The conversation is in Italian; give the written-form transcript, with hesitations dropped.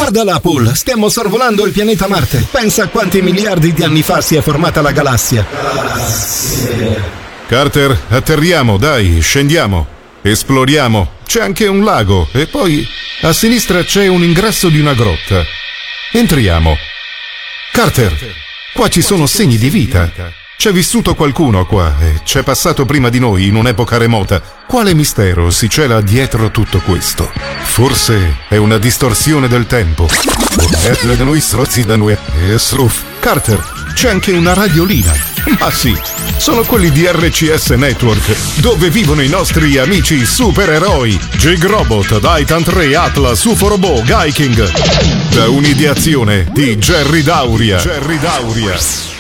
Guarda là, Paul, stiamo sorvolando il pianeta Marte. Pensa a quanti miliardi di anni fa si è formata la galassia. Carter, atterriamo, dai, scendiamo. Esploriamo. C'è anche un lago e poi a sinistra c'è un ingresso di una grotta. Entriamo. Carter, qua ci sono segni di vita. C'è vissuto qualcuno qua e c'è passato prima di noi in un'epoca remota. Quale mistero si cela dietro tutto questo? Forse è una distorsione del tempo. Carter, c'è anche una radiolina. Ma sì, sono quelli di RCS Network, dove vivono i nostri amici supereroi. Jig Robot, Titan 3, Atlas, UFO Robot, Gaiking. Da un'ideazione di Jerry Dauria.